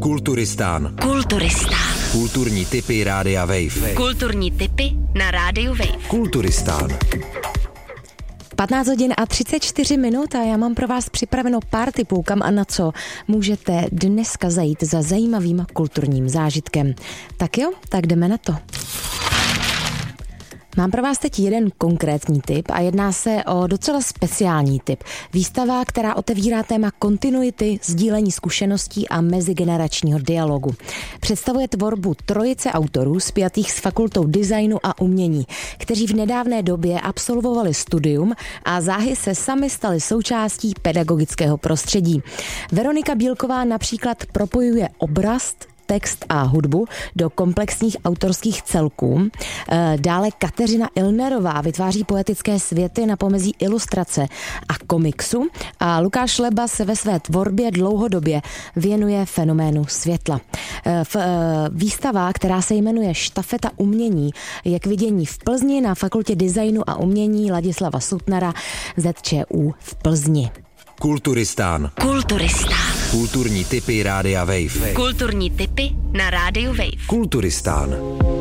Kulturistán. Kulturistán. Kulturní tipy Rádia Wave. Kulturní tipy na Rádiu Wave. Kulturistán. 15 hodin a 34 minut a já mám pro vás připraveno pár tipů, kam a na co můžete dneska zajít za zajímavým kulturním zážitkem. Tak jo, tak jdeme na to. Mám pro vás teď jeden konkrétní tip a jedná se o docela speciální tip. Výstava, která otevírá téma kontinuity, sdílení zkušeností a mezigeneračního dialogu. Představuje tvorbu trojice autorů spjatých s fakultou designu a umění, kteří v nedávné době absolvovali studium a záhy se sami stali součástí pedagogického prostředí. Veronika Bílková například propojuje obraz, text a hudbu do komplexních autorských celků. Dále Kateřina Ilnerová vytváří poetické světy na pomezí ilustrace a komiksu a Lukáš Leba se ve své tvorbě dlouhodobě věnuje fenoménu světla. Výstava, která se jmenuje Štafeta umění, je k vidění v Plzni na fakultě designu a umění Ladislava Sutnara ZČU v Plzni. Kulturistán. Kulturistán. Kulturní tipy Rádia Wave. Kulturní tipy na Rádiu Wave. Kulturistán.